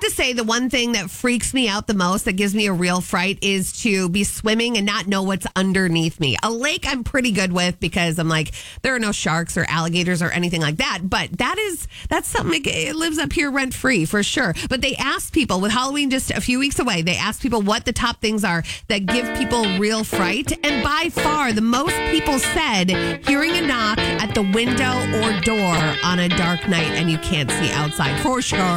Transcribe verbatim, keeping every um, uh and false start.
to say the one thing that freaks me out the most, that gives me a real fright, is to be swimming and not know what's underneath me. A lake I'm pretty good with because I'm like, there are no sharks or alligators or anything like that. But that is, that's something that it lives up here rent free for sure. But they asked people, with Halloween just a few weeks away, they asked people what the top things are that give people real fright. And by far, the most people said hearing a knock at the window or door on a dark night and you can't see outside, for sure.